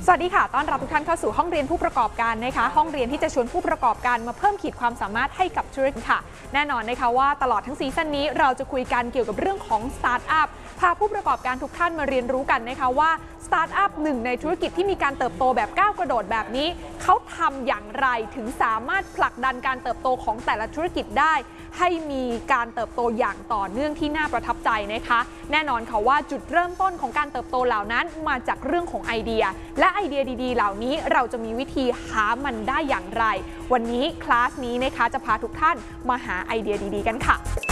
สวัสดีค่ะต้อนรับทุกท่านเข้าสู่ห้องเรียนผู้ประกอบการนะคะห้องเรียนที่จะชวนผู้ประกอบการมาเพิ่มขีดความสามารถให้กับธุรกิจค่ะแน่นอนนะคะว่าตลอดทั้งซีซั่นนี้เราจะคุยกันเกี่ยวกับเรื่องของสตาร์ทอัพพาผู้ประกอบการทุกท่านมาเรียนรู้กันนะคะว่าสตาร์ทอัพหนึ่งในธุรกิจที่มีการเติบโตแบบก้าวกระโดดแบบนี้เขาทำอย่างไรถึงสามารถผลักดันการเติบโตของแต่ละธุรกิจได้ให้มีการเติบโตอย่างต่อเนื่องที่น่าประทับใจนะคะแน่นอนค่ะว่าจุดเริ่มต้นของการเติบโตเหล่านั้นมาจากเรื่องของไอเดียและไอเดียดีๆเหล่านี้เราจะมีวิธีหามันได้อย่างไรวันนี้คลาสนี้นะคะจะพาทุกท่านมาหาไอเดียดีๆกันค่ะ